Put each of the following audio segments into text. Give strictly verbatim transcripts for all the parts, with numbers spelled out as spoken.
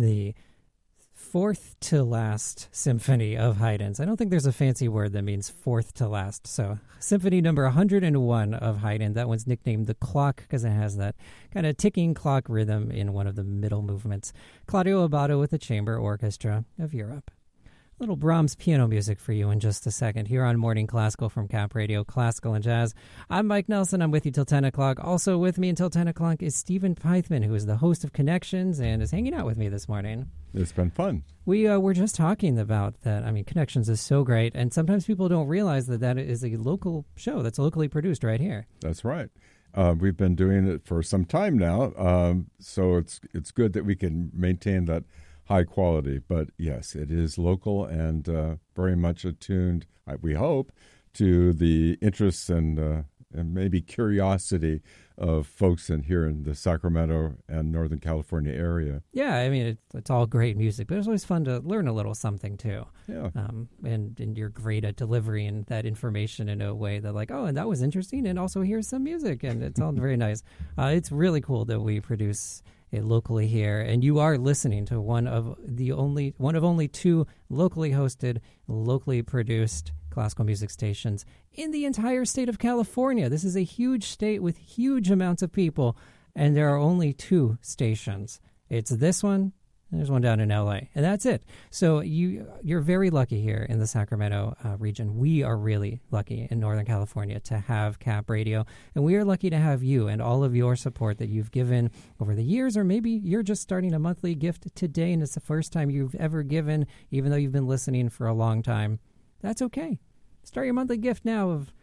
the fourth to last symphony of Haydn's. I don't think there's a fancy word that means fourth to last. So symphony number one hundred one of Haydn. That one's nicknamed the Clock because it has that kind of ticking clock rhythm in one of the middle movements. Claudio Abbado with the Chamber Orchestra of Europe. Little Brahms piano music for you in just a second here on Morning Classical from Cap Radio, Classical and Jazz. I'm Mike Nelson. I'm with you till ten o'clock. Also with me until ten o'clock is Stephen Pythman, who is the host of Connections and is hanging out with me this morning. It's been fun. We uh, were just talking about that. I mean, Connections is so great, and sometimes people don't realize that that is a local show that's locally produced right here. That's right. Uh, we've been doing it for some time now, um, so it's it's good that we can maintain that high quality. But yes, it is local and uh, very much attuned, we hope, to the interests and uh, and maybe curiosity of folks in here in the Sacramento and Northern California area. Yeah, I mean, it's, it's all great music, but it's always fun to learn a little something, too. Yeah. Um, and, and you're great at delivering that information in a way that, like, oh, and that was interesting, and also here's some music, and it's all very nice. Uh, it's really cool that we produce it locally here, and you are listening to one of the only one of only two locally hosted, locally produced classical music stations in the entire state of California. This is a huge state with huge amounts of people, and there are only two stations. It's this one, and there's one down in L A, and that's it. So you, you're very lucky here in the Sacramento uh, region. We are really lucky in Northern California to have Cap Radio, and we are lucky to have you and all of your support that you've given over the years, or maybe you're just starting a monthly gift today, and it's the first time you've ever given, even though you've been listening for a long time. That's okay. Start your monthly gift now of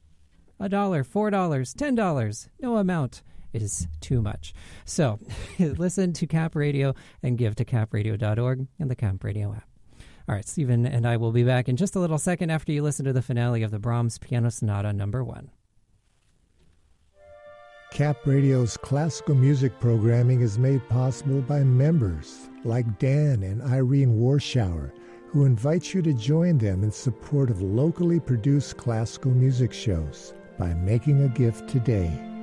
a dollar, four dollars, ten dollars. No amount is too much. So listen to Cap Radio and give to cap radio dot org and the Cap Radio app. All right, Stephen and I will be back in just a little second after you listen to the finale of the Brahms Piano Sonata number one. Cap Radio's classical music programming is made possible by members like Dan and Irene Warschauer, who invite you to join them in support of locally produced classical music shows by making a gift today.